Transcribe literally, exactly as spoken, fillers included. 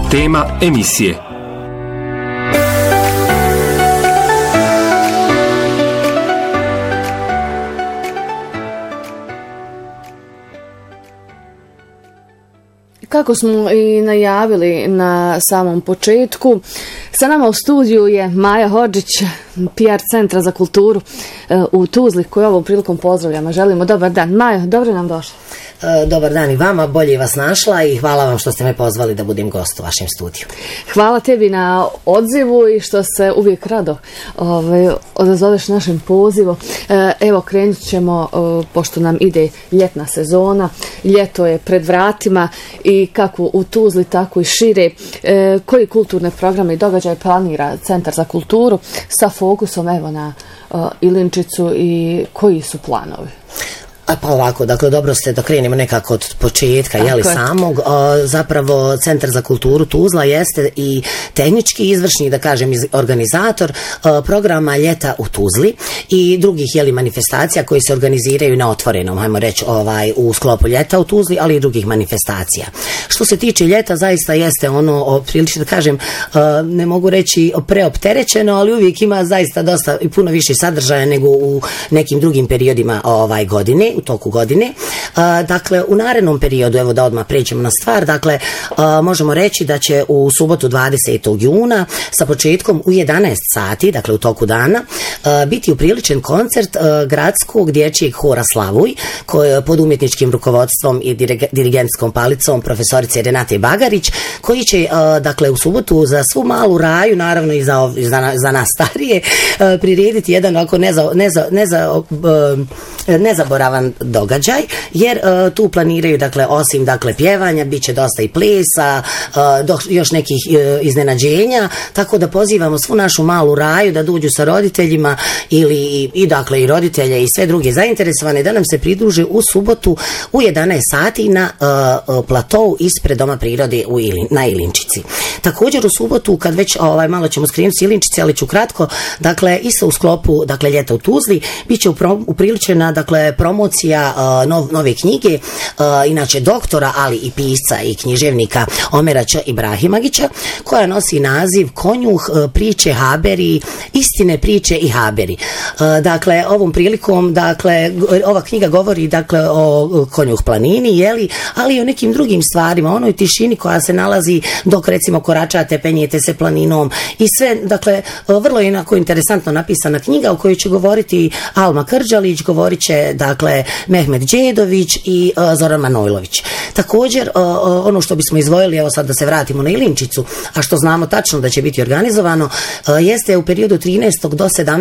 Tema emisije. Kako smo i najavili na samom početku, sa nama u studiju je Maja Hodžić, P R Centra za kulturu u Tuzli, koju ovom prilikom pozdravljamo. Želimo dobar dan. Maja, dobro nam došla. Dobar dan i vama, bolje vas našla i hvala vam što ste me pozvali da budem gost u vašem studiju. Hvala tebi na odzivu i što se uvijek rado ovaj, odazoveš našem pozivu. Evo, krenut ćemo, pošto nam ide ljetna sezona, ljeto je pred vratima i kako u Tuzli, tako i šire. Koji kulturne programe i događaje planira Centar za kulturu sa fokusom evo na Ilinčicu i koji su planovi? A pa ovako, dakle, dobro ste da krenemo nekako od početka, jeli, samog. O, zapravo, Centar za kulturu Tuzla jeste i tehnički izvršni, da kažem, organizator o, programa Ljeta u Tuzli i drugih, jeli, manifestacija koji se organiziraju na otvorenom, hajmo reći, ovaj, u sklopu Ljeta u Tuzli, ali i drugih manifestacija. Što se tiče ljeta, zaista jeste ono, prilično, da kažem, o, ne mogu reći preopterećeno, ali uvijek ima zaista dosta i puno više sadržaja nego u nekim drugim periodima ovaj godine, u toku godine. A, dakle, u narednom periodu, evo da odmah pređemo na stvar, dakle, a, možemo reći da će u subotu dvadesetog juna sa početkom u jedanaest sati, dakle u toku dana, a, biti upriličen koncert a, gradskog dječjeg hora Slavuj, koji pod umjetničkim rukovodstvom i dirigentskom palicom profesorice Renate Bagarić, koji će, a, dakle, u subotu za svu malu raju, naravno i za, za, za nas starije, a, prirediti jedan ovako neza, neza, neza, a, nezaboravan događaj, jer uh, tu planiraju, dakle, osim, dakle, pjevanja, bit će dosta i plesa, uh, do, još nekih uh, iznenađenja, tako da pozivamo svu našu malu raju da dođu sa roditeljima ili i, i dakle, i roditelje i sve druge zainteresovane da nam se pridruže u subotu u jedanaest sati na uh, platou ispred Doma prirode u Ilin, na Ilinčici. Također u subotu, kad već ovaj, malo ćemo skrenuti s Ilinčice, ali ću kratko, dakle, isto u sklopu, dakle, Ljeta u Tuzli, bit će upriličena, dakle, promocija uh, nov, nove knjige, uh, inače doktora, ali i pisca i književnika Omera Č. Ibrahimagića, koja nosi naziv Konjuh, uh, priče Haberi, istine, priče i Haberi. Uh, dakle, ovom prilikom, dakle, ova knjiga govori, dakle, o Konjuh planini, jeli, ali i o nekim drugim stvarima, onoj tišini koja se nalazi dok, recimo, koračate, penjete se planinom i sve, dakle, vrlo je inako interesantno napisana knjiga u kojoj će govoriti Alma Krđalić, govorit će, dakle, Mehmet Đedović i uh, Zoran Manojlović. Također, uh, ono što bismo izdvojili, evo sad da se vratimo na Ilinčicu, a što znamo tačno da će biti organizovano, uh, jeste u periodu trinaestog do sedamnaestog